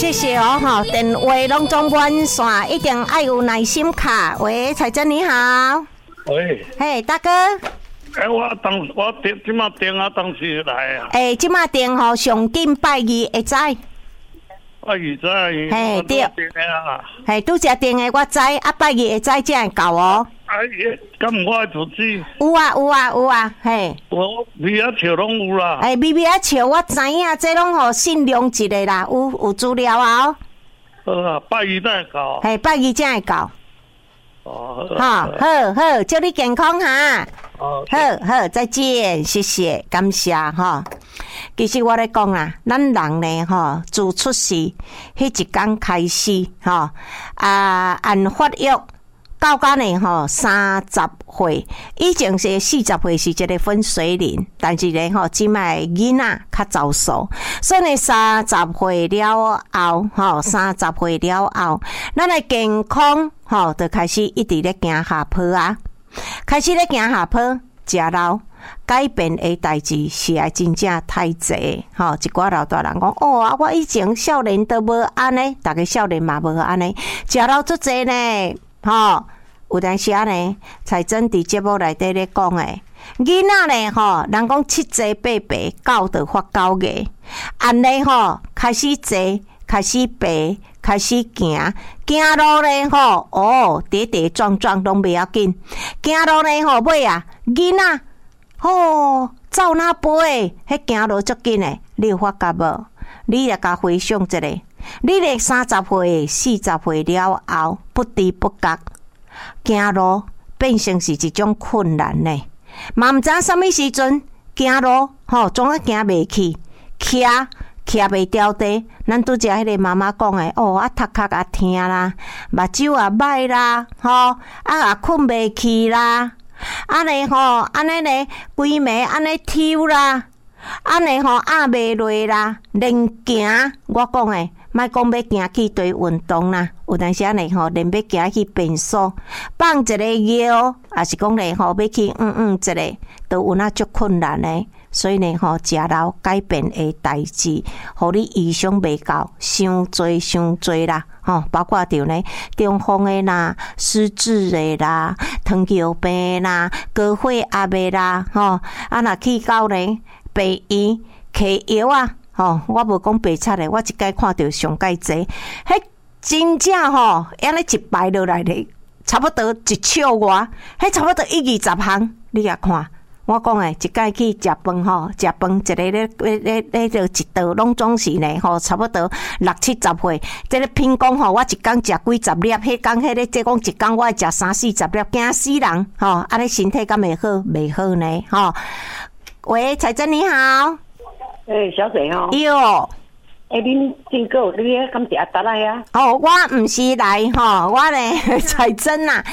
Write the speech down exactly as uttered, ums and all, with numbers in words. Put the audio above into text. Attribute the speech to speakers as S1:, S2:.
S1: 谢谢哦哈，电话拢总满线，一定爱有耐心卡。喂，彩珍你好。
S2: 喂。
S1: 嘿，大哥。
S2: 哎，我当我电即马电啊，当时来啊。
S1: 哎，即马电吼上紧拜二会知。
S2: 拜二知。
S1: 嘿对。嘿，拄则电的我知，啊拜二会知才会到哦。
S2: 啊，咁我自己。
S1: 有啊有啊有啊，嘿。
S2: 我味啊笑拢有啦。
S1: 哎，味味啊笑我知影，这拢吼信用一个啦，有有资料啊。
S2: 好啊，拜二才会到。
S1: 嘿，拜二才会到。
S2: 哦，
S1: 好，好好，祝你健康哈。
S2: 好，
S1: 好，再见，谢谢，感谢哈。其实我咧讲啦，咱人呢吼，自出世迄一天开始吼，啊，按法律到到呢吼三十岁，以前是四十岁是一个分水岭，但是呢吼，即摆囡仔较早熟，所以呢三十岁了后吼，三十岁了后，咱的健康吼就开始一直咧行下坡啊，开始咧行下坡，食老。改变的代志是爱真正太济，吼！一寡老大人讲，哦啊，我以前少年都无安尼，逐个少年嘛无安尼，食老足济呢，吼！有当时啊呢，才真伫节目内底咧讲诶，囡仔呢，吼，人讲七坐八爬，教着发九个，安尼吼，开始坐，开始爬，开始行，行路呢，吼，哦，跌跌撞撞拢袂要紧，行路呢，吼，尾啊，囡仔。哦，走哪飞？迄行路足紧诶，你有发觉无？你也甲回想一下，你咧三十岁、四十岁了后，不知不觉，行路变成是一种困难呢。嘛毋知影什么时阵行路，吼，总啊行袂去，徛徛袂掉地。咱拄则迄个妈妈讲诶，哦，啊头壳啊疼啦，目睭啊歹啦，吼，啊啊困袂去啦。安尼吼，安尼呢，规暝安尼抽啦，安尼吼压袂落啦，连行，我讲诶，莫讲要行去对运动啦，有当时安尼吼，连要行去便所，放一个药，也是讲咧吼，要去嗯嗯一个，都有那足困难诶。所以呢，吼，食老改变的代志，互你意想袂到，伤多伤多啦，吼，包括着呢，中风的啦、失智的啦、糖尿病啦、高血压的啦，吼，啊，若去到呢病院摕药啊，吼，我无讲白贼的，我一摆看到上介济，迄真正吼，安尼一排落来咧，差不多一triệu外，迄差不多一二十项，你也看。我讲诶，一摆去食饭吼，食饭一个咧咧咧咧着一道拢总是呢吼，差不多六七十岁。即个品讲吼，我一工食几十粒，迄工迄个即讲一工我食三四十粒，惊死人吼！安尼身体敢会好？袂好呢吼。喂，彩珍你好。
S3: 诶、欸，小姐吼。
S1: 哟。
S3: 诶、欸，恁真久，你敢是阿达来啊？
S1: 哦，我毋是来吼，我咧彩珍呐，